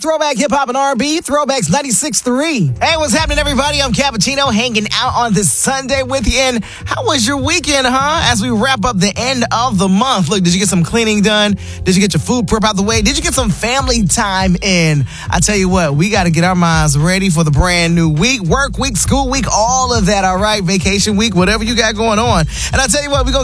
Throwback Hip Hop and R&B, Throwbacks 96.3. Hey, what's happening, everybody? I'm Cappuccino, hanging out on this Sunday with you. And how was your weekend, huh? As we wrap up the end of the month. Look, did you get some cleaning done? Did you get your food prep out the way? Did you get some family time in? I tell you what, we got to get our minds ready for the brand new week, work week, school week, all of that, all right? Vacation week, whatever you got going on. And I tell you what, we're going to